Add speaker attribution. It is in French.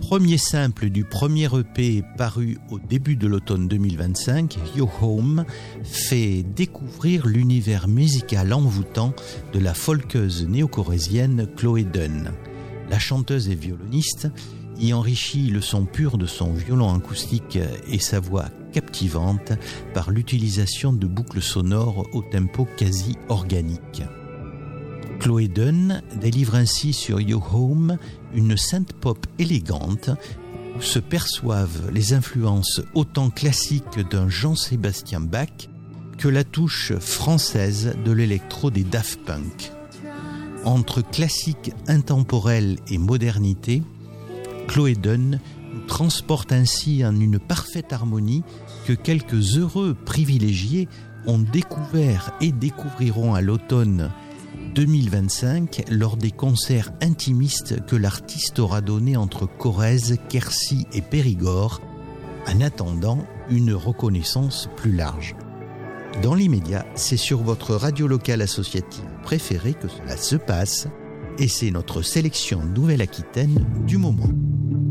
Speaker 1: Premier simple du premier EP paru au début de l'automne 2025, Yo Home fait découvrir l'univers musical envoûtant de la folkeuse néo-corrézienne Chloé Dunn. La chanteuse et violoniste y enrichit le son pur de son violon acoustique et sa voix captivante par l'utilisation de boucles sonores au tempo quasi organique. Chloé Dunn délivre ainsi sur Yo Home une synth-pop élégante où se perçoivent les influences autant classiques d'un Jean-Sébastien Bach que la touche française de l'électro des Daft Punk. Entre classique intemporel et modernité, Chloé Dunn nous transporte ainsi en une parfaite harmonie que quelques heureux privilégiés ont découvert et découvriront à l'automne 2025 lors des concerts intimistes que l'artiste aura donnés entre Corrèze, Quercy et Périgord, en attendant une reconnaissance plus large. Dans l'immédiat, c'est sur votre radio locale associative préférée que cela se passe et c'est notre sélection Nouvelle-Aquitaine du moment.